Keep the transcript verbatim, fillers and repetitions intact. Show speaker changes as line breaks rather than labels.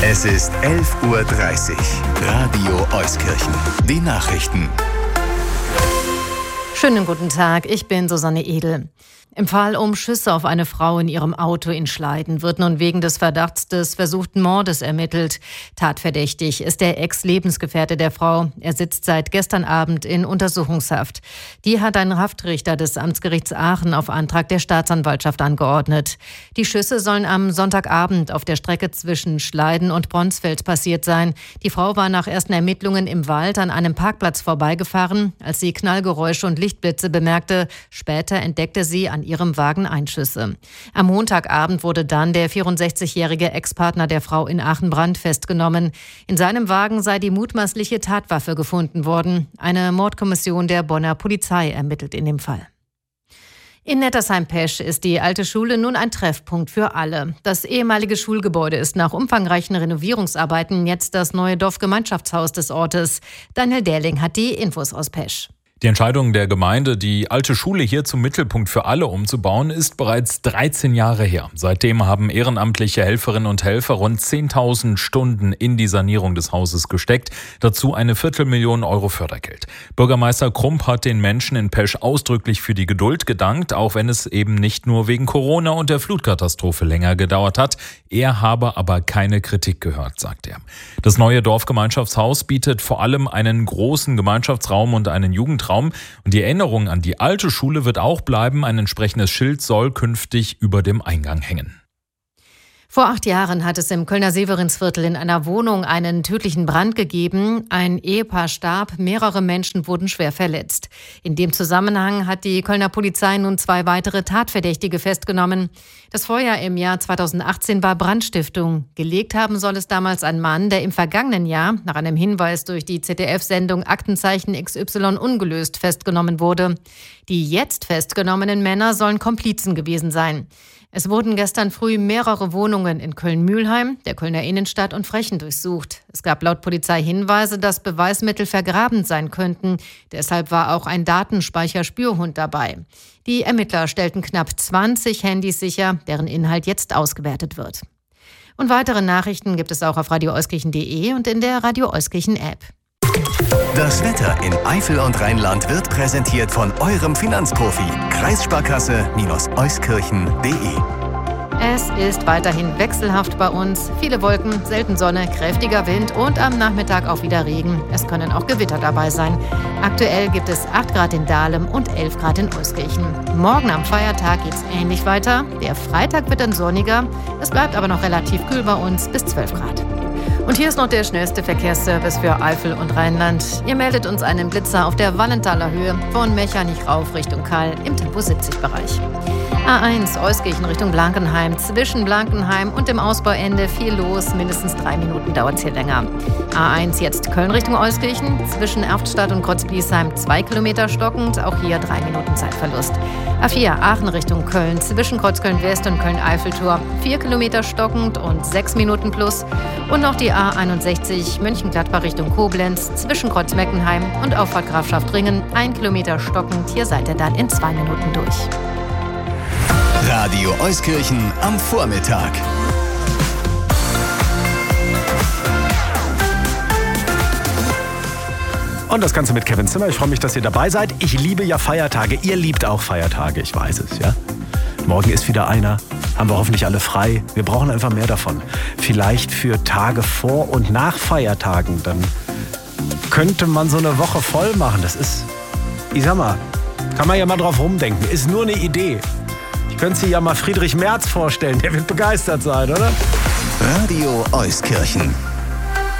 Es ist elf Uhr dreißig. Radio Euskirchen. Die Nachrichten.
Schönen guten Tag, ich bin Susanne Edel. Im Fall um Schüsse auf eine Frau in ihrem Auto in Schleiden wird nun wegen des Verdachts des versuchten Mordes ermittelt. Tatverdächtig ist der Ex-Lebensgefährte der Frau. Er sitzt seit gestern Abend in Untersuchungshaft. Die hat ein Haftrichter des Amtsgerichts Aachen auf Antrag der Staatsanwaltschaft angeordnet. Die Schüsse sollen am Sonntagabend auf der Strecke zwischen Schleiden und Bronsfeld passiert sein. Die Frau war nach ersten Ermittlungen im Wald an einem Parkplatz vorbeigefahren, als sie Knallgeräusche und Lichtblitze bemerkte. Später entdeckte sie an ihrem Wagen Einschüsse. Am Montagabend wurde dann der vierundsechzigjährige Ex-Partner der Frau in Aachen-Brand festgenommen. In seinem Wagen sei die mutmaßliche Tatwaffe gefunden worden. Eine Mordkommission der Bonner Polizei ermittelt in dem Fall. In Nettersheim-Pesch ist die alte Schule nun ein Treffpunkt für alle. Das ehemalige Schulgebäude ist nach umfangreichen Renovierungsarbeiten jetzt das neue Dorfgemeinschaftshaus des Ortes. Daniel Dähling hat die Infos aus Pesch.
Die Entscheidung der Gemeinde, die alte Schule hier zum Mittelpunkt für alle umzubauen, ist bereits dreizehn Jahre her. Seitdem haben ehrenamtliche Helferinnen und Helfer rund zehntausend Stunden in die Sanierung des Hauses gesteckt. Dazu eine Viertelmillion Euro Fördergeld. Bürgermeister Krump hat den Menschen in Pesch ausdrücklich für die Geduld gedankt, auch wenn es eben nicht nur wegen Corona und der Flutkatastrophe länger gedauert hat. Er habe aber keine Kritik gehört, sagt er. Das neue Dorfgemeinschaftshaus bietet vor allem einen großen Gemeinschaftsraum und einen Jugendraum. Und die Erinnerung an die alte Schule wird auch bleiben. Ein entsprechendes Schild soll künftig über dem Eingang hängen.
Vor acht Jahren hat es im Kölner Severinsviertel in einer Wohnung einen tödlichen Brand gegeben. Ein Ehepaar starb, mehrere Menschen wurden schwer verletzt. In dem Zusammenhang hat die Kölner Polizei nun zwei weitere Tatverdächtige festgenommen. Das Feuer im Jahr zweitausendachtzehn war Brandstiftung. Gelegt haben soll es damals ein Mann, der im vergangenen Jahr nach einem Hinweis durch die Z D F-Sendung Aktenzeichen X Y ungelöst festgenommen wurde. Die jetzt festgenommenen Männer sollen Komplizen gewesen sein. Es wurden gestern früh mehrere Wohnungen in Köln-Mülheim, der Kölner Innenstadt und Frechen durchsucht. Es gab laut Polizei Hinweise, dass Beweismittel vergraben sein könnten. Deshalb war auch ein Datenspeicherspürhund dabei. Die Ermittler stellten knapp zwanzig Handys sicher, deren Inhalt jetzt ausgewertet wird. Und weitere Nachrichten gibt es auch auf radio euskirchen punkt de und in der Radio Euskirchen App.
Das Wetter in Eifel und Rheinland wird präsentiert von eurem Finanzprofi. Kreissparkasse-euskirchen punkt de.
Es ist weiterhin wechselhaft bei uns. Viele Wolken, selten Sonne, kräftiger Wind und am Nachmittag auch wieder Regen. Es können auch Gewitter dabei sein. Aktuell gibt es acht Grad in Dahlem und elf Grad in Euskirchen. Morgen am Feiertag geht es ähnlich weiter. Der Freitag wird dann sonniger. Es bleibt aber noch relativ kühl bei uns bis zwölf Grad. Und hier ist noch der schnellste Verkehrsservice für Eifel und Rheinland. Ihr meldet uns einen Blitzer auf der Wallenthaler Höhe von Mechernich rauf Richtung Kall im Tempo siebzig-Bereich. A eins Euskirchen Richtung Blankenheim. Zwischen Blankenheim und dem Ausbauende viel los. Mindestens drei Minuten dauert es hier länger. A eins jetzt Köln Richtung Euskirchen. Zwischen Erftstadt und Kreuzbliesheim zwei Kilometer stockend. Auch hier drei Minuten Zeitverlust. A vier Aachen Richtung Köln. Zwischen Kreuzköln West und Köln-Eiffeltor vier Kilometer stockend und sechs Minuten plus. Und noch die A einundsechzig Mönchengladbach Richtung Koblenz. Zwischen Kreuzmeckenheim und Auffahrt Grafschaft-Ringen ein Kilometer stockend. Hier seid ihr dann in zwei Minuten durch.
Radio Euskirchen am Vormittag.
Und das Ganze mit Kevin Zimmer. Ich freue mich, dass ihr dabei seid. Ich liebe ja Feiertage. Ihr liebt auch Feiertage, ich weiß es, ja. Morgen ist wieder einer. Haben wir hoffentlich alle frei. Wir brauchen einfach mehr davon. Vielleicht für Tage vor und nach Feiertagen. Dann könnte man so eine Woche voll machen. Das ist, ich sag mal, kann man ja mal drauf rumdenken. Ist nur eine Idee. Ich könnte sie ja mal Friedrich Merz vorstellen. Der wird begeistert sein, oder?
Radio Euskirchen.